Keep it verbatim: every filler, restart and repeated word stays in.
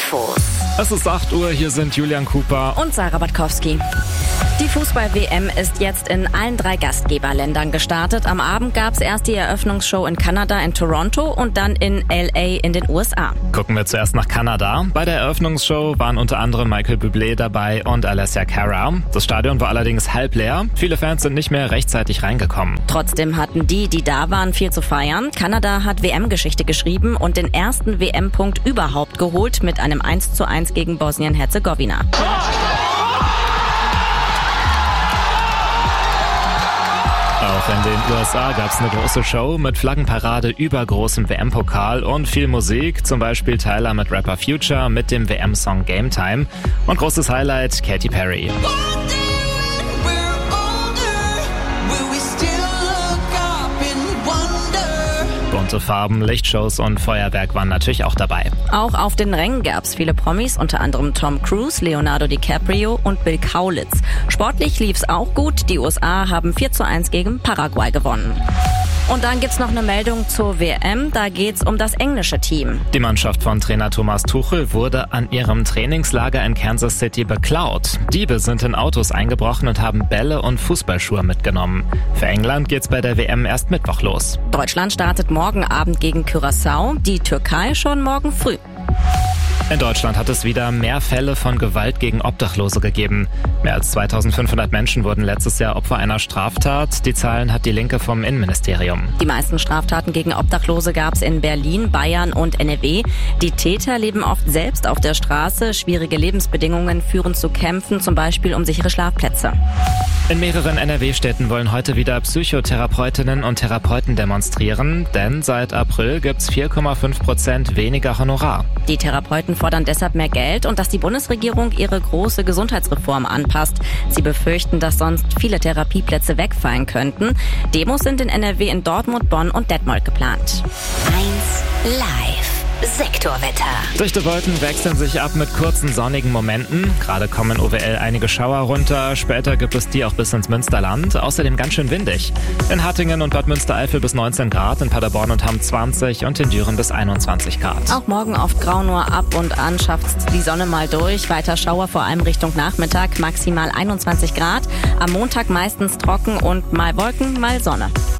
Infos. Es ist acht Uhr, hier sind Julian Cooper und Sarah Batkowski. Die Fußball-W M ist jetzt in allen drei Gastgeberländern gestartet. Am Abend gab es erst die Eröffnungsshow in Kanada in Toronto und dann in L A in den U S A. Gucken wir zuerst nach Kanada. Bei der Eröffnungsshow waren unter anderem Michael Bublé dabei und Alessia Cara. Das Stadion war allerdings halb leer. Viele Fans sind nicht mehr rechtzeitig reingekommen. Trotzdem hatten die, die da waren, viel zu feiern. Kanada hat W M-Geschichte geschrieben und den ersten W M-Punkt überhaupt geholt mit einem eins zu eins gegen Bosnien-Herzegowina. Auch in den U S A gab es eine große Show mit Flaggenparade, übergroßem W M-Pokal und viel Musik, zum Beispiel Tyler mit Rapper Future mit dem W M-Song Game Time und großes Highlight Katy Perry. Bunte Farben, Lichtshows und Feuerwerk waren natürlich auch dabei. Auch auf den Rängen gab es viele Promis, unter anderem Tom Cruise, Leonardo DiCaprio und Bill Kaulitz. Sportlich lief's auch gut. Die U S A haben vier zu eins gegen Paraguay gewonnen. Und dann gibt's noch eine Meldung zur W M, da geht's um das englische Team. Die Mannschaft von Trainer Thomas Tuchel wurde an ihrem Trainingslager in Kansas City beklaut. Diebe sind in Autos eingebrochen und haben Bälle und Fußballschuhe mitgenommen. Für England geht's bei der W M erst Mittwoch los. Deutschland startet morgen Abend gegen Curaçao, die Türkei schon morgen früh. In Deutschland hat es wieder mehr Fälle von Gewalt gegen Obdachlose gegeben. Mehr als zweitausendfünfhundert Menschen wurden letztes Jahr Opfer einer Straftat. Die Zahlen hat die Linke vom Innenministerium. Die meisten Straftaten gegen Obdachlose gab es in Berlin, Bayern und N R W. Die Täter leben oft selbst auf der Straße. Schwierige Lebensbedingungen führen zu Kämpfen, zum Beispiel um sichere Schlafplätze. In mehreren N R W-Städten wollen heute wieder Psychotherapeutinnen und Therapeuten demonstrieren, denn seit April gibt's vier Komma fünf Prozent weniger Honorar. Die Therapeuten fordern deshalb mehr Geld und dass die Bundesregierung ihre große Gesundheitsreform anpasst. Sie befürchten, dass sonst viele Therapieplätze wegfallen könnten. Demos sind in N R W in Dortmund, Bonn und Detmold geplant. eins Live. Sektorwetter. Dichte Wolken wechseln sich ab mit kurzen sonnigen Momenten. Gerade kommen in O W L einige Schauer runter. Später gibt es die auch bis ins Münsterland. Außerdem ganz schön windig. In Hattingen und Bad Münstereifel bis neunzehn Grad, in Paderborn und Hamm zwanzig und in Düren bis einundzwanzig Grad. Auch morgen oft grau, nur ab und an schafft die Sonne mal durch. Weiter Schauer, vor allem Richtung Nachmittag, maximal einundzwanzig Grad. Am Montag meistens trocken und mal Wolken, mal Sonne.